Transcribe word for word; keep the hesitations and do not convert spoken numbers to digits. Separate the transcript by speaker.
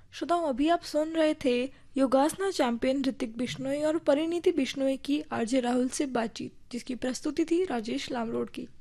Speaker 1: श्रोताओं, अभी आप सुन रहे थे योगासना चैंपियन ऋतिक बिश्नोई और परिणीति बिश्नोई की आरजे राहुल से बातचीत, जिसकी प्रस्तुति थी राजेश लामरोड की।